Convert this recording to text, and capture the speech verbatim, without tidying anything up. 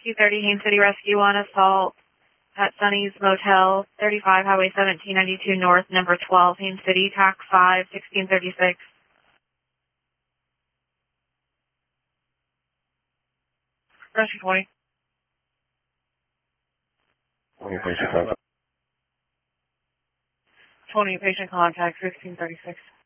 two thirty Haines City Rescue on assault at Sunny's Motel, thirty-five Highway seventeen ninety-two North, number twelve, Haines City, T A C five, sixteen thirty-six. Rescue twenty. twenty patient contact. twenty patient contact, sixteen thirty-six.